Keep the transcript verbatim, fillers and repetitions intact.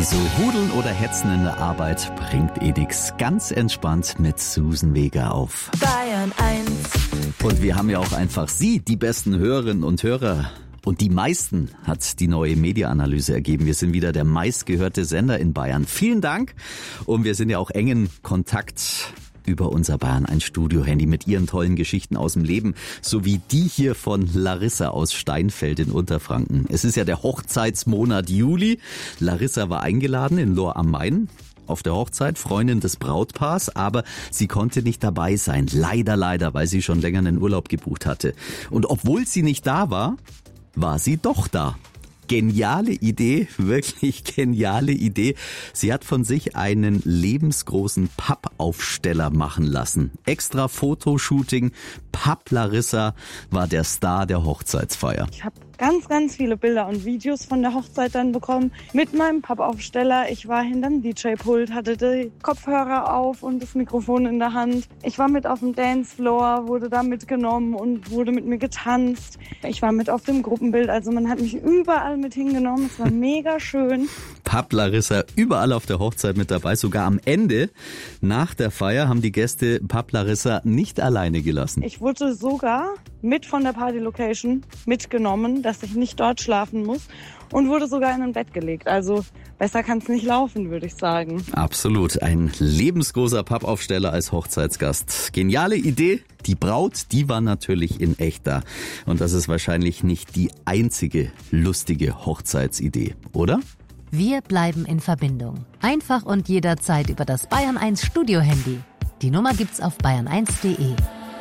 Also Hudeln oder Hetzen in der Arbeit bringt eh nix. Ganz entspannt mit Susan Vega auf Bayern eins. Und wir haben ja auch einfach Sie, die besten Hörerinnen und Hörer. Und die meisten hat die neue Media-Analyse ergeben. Wir sind wieder der meistgehörte Sender in Bayern. Vielen Dank. Und wir sind ja auch engen Kontakt über unser Bayern eins Studio-Handy mit ihren tollen Geschichten aus dem Leben, sowie die hier von Larissa aus Steinfeld in Unterfranken. Es ist ja der Hochzeitsmonat Juli. Larissa war eingeladen in Lohr am Main auf der Hochzeit, Freundin des Brautpaars, aber sie konnte nicht dabei sein. Leider, leider, weil sie schon länger einen Urlaub gebucht hatte. Und obwohl sie nicht da war, war sie doch da. Geniale Idee, wirklich geniale Idee. Sie hat von sich einen lebensgroßen Pappaufsteller machen lassen. Extra Fotoshooting. Papp Larissa war der Star der Hochzeitsfeier. Ich habe ganz, ganz viele Bilder und Videos von der Hochzeit dann bekommen mit meinem Pappaufsteller. Ich war hinterm D J-Pult, hatte die Kopfhörer auf und das Mikrofon in der Hand. Ich war mit auf dem Dancefloor, wurde da mitgenommen und wurde mit mir getanzt. Ich war mit auf dem Gruppenbild, also man hat mich überall mit hingenommen. Es war mega schön. Papp Larissa überall auf der Hochzeit mit dabei. Sogar am Ende, nach der Feier, haben die Gäste Papp Larissa nicht alleine gelassen. Ich wurde sogar mit von der Party-Location mitgenommen, dass ich nicht dort schlafen muss und wurde sogar in ein Bett gelegt. Also besser kann es nicht laufen, würde ich sagen. Absolut. Ein lebensgroßer Pappaufsteller als Hochzeitsgast. Geniale Idee. Die Braut, die war natürlich in echt da. Und das ist wahrscheinlich nicht die einzige lustige Hochzeitsidee, oder? Wir bleiben in Verbindung. Einfach und jederzeit über das Bayern eins Studio-Handy. Die Nummer gibt's auf bayern eins punkt de.